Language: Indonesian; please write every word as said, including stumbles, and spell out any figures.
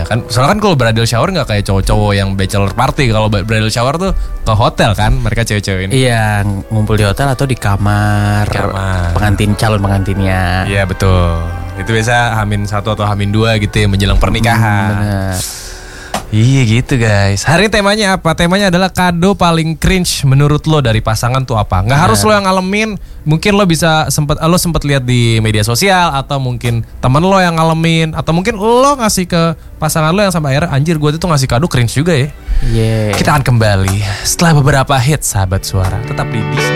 Iya kan, soalnya kan kalau bridal shower nggak kayak cowok-cowok yang bachelor party. Kalau bridal shower tuh ke hotel kan, mereka cewek-cewek ini. Iya, ngumpul di hotel atau di kamar, Kamar. pengantin calon pengantinnya. Iya betul. Itu biasa hamin satu atau hamin dua gitu ya menjelang pernikahan. Hmm, bener. Iya gitu guys. Hari ini temanya apa? Temanya adalah kado paling cringe menurut lo dari pasangan tuh apa? Nggak harus lo yang ngalamin. Mungkin lo bisa sempet lo sempet lihat di media sosial atau mungkin temen lo yang ngalamin atau mungkin lo ngasih ke pasangan lo yang sampai akhirnya anjir gue tuh ngasih kado cringe juga ya. Yeah. Kita akan kembali setelah beberapa hits sahabat suara. Tetap di Disney.